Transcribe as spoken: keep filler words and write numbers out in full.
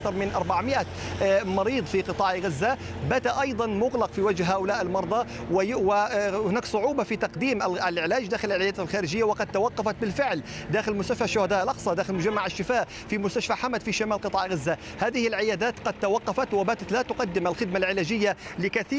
أكثر من أربعمائة مريض في قطاع غزة بات أيضا مغلق في وجه هؤلاء المرضى، وهناك صعوبة في تقديم العلاج داخل العيادات الخارجية، وقد توقفت بالفعل داخل مستشفى الشهداء الأقصى، داخل مجمع الشفاء، في مستشفى حمد في شمال قطاع غزة. هذه العيادات قد توقفت وباتت لا تقدم الخدمة العلاجية لكثير